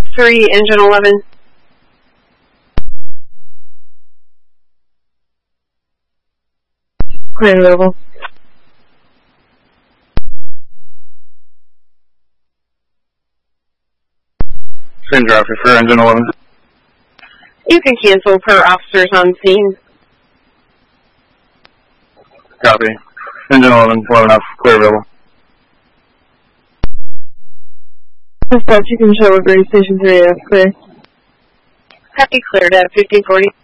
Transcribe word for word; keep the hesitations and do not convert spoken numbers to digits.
three, engine eleven. Clear and available. Same traffic for engine eleven. You can cancel per officers on scene. Copy. Engine eleven, eleven F, clear available. Dispatch, you can show a Grady Station three F, clear. Copy, cleared at fifteen forty.